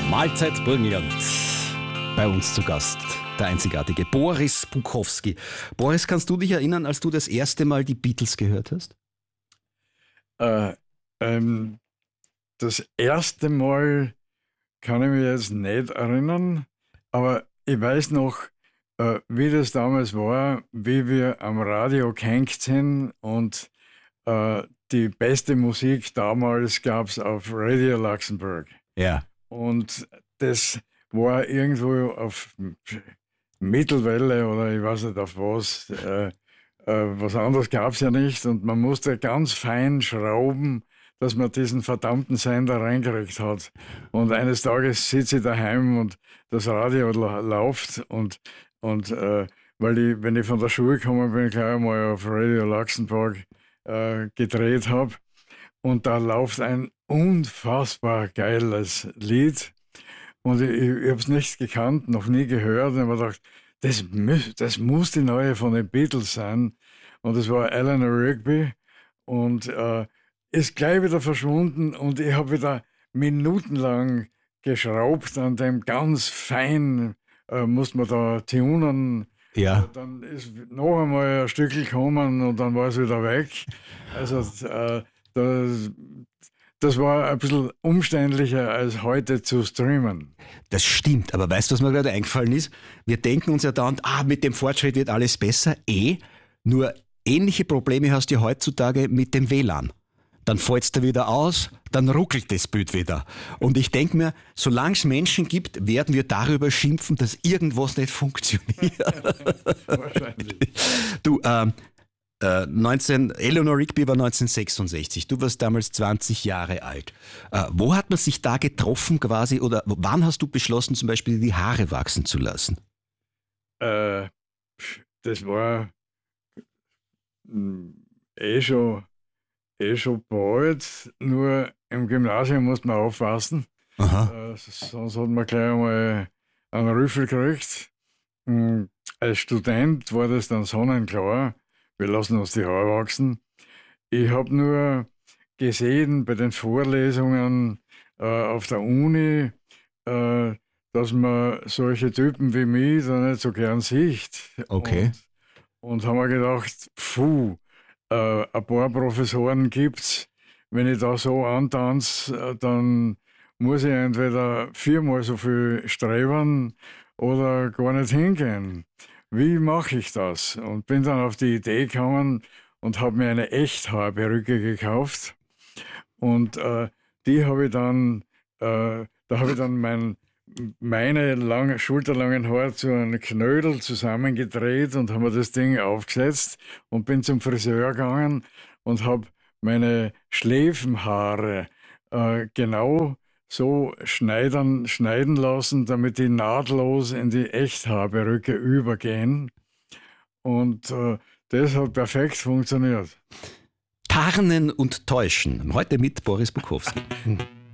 Mahlzeit Burgenland. Bei uns zu Gast der einzigartige Boris Bukowski. Boris, kannst du dich erinnern, als du das erste Mal die Beatles gehört hast? Das erste Mal kann ich mich jetzt nicht erinnern, aber ich weiß noch, wie das damals war, wie wir am Radio gehängt sind und die beste Musik damals gab es auf Radio Luxemburg. Ja. Und das war irgendwo auf Mittelwelle oder ich weiß nicht auf was. Was anderes gab es ja nicht und man musste ganz fein schrauben, dass man diesen verdammten Sender reingekriegt hat. Und eines Tages sitze ich daheim und das Radio läuft und weil wenn ich von der Schule gekommen bin, gleich mal auf Radio Luxemburg gedreht habe und da läuft ein unfassbar geiles Lied und ich habe es nicht gekannt, noch nie gehört und habe gedacht, das muss die neue von den Beatles sein und es war Eleanor Rigby und ist gleich wieder verschwunden und ich habe wieder minutenlang geschraubt an dem ganz fein, muss man da tunen. Ja. Dann ist noch einmal ein Stück gekommen und dann war es wieder weg. Also das war ein bisschen umständlicher als heute zu streamen. Das stimmt, aber weißt du, was mir gerade eingefallen ist? Wir denken uns ja dauernd, mit dem Fortschritt wird alles besser. Nur ähnliche Probleme hast du heutzutage mit dem WLAN. Dann fällt es da wieder aus, dann ruckelt das Bild wieder. Und ich denke mir, solange es Menschen gibt, werden wir darüber schimpfen, dass irgendwas nicht funktioniert. Wahrscheinlich. Du, Eleanor Rigby war 1966, du warst damals 20 Jahre alt. Wo hat man sich da getroffen quasi oder wann hast du beschlossen, zum Beispiel die Haare wachsen zu lassen? Das war schon bald, nur im Gymnasium musste man aufpassen. Sonst hat man gleich einmal einen Rüffel gekriegt. Als Student war das dann sonnenklar, wir lassen uns die Haare wachsen. Ich habe nur gesehen bei den Vorlesungen auf der Uni, dass man solche Typen wie mich da nicht so gern sieht. Okay. Und haben mir gedacht, ein paar Professoren gibt's. Wenn ich da so antanze, dann muss ich entweder 4-mal so viel strebern oder gar nicht hingehen. Wie mache ich das? Und bin dann auf die Idee gekommen und habe mir eine Echthaarperücke gekauft. Und die habe ich dann, da habe ich dann meine schulterlangen Haare zu einem Knödel zusammengedreht und habe mir das Ding aufgesetzt und bin zum Friseur gegangen und habe meine Schläfenhaare genau so schneiden lassen, damit die nahtlos in die Echthaarperücke übergehen. Und das hat perfekt funktioniert. Tarnen und Täuschen. Heute mit Boris Bukowski.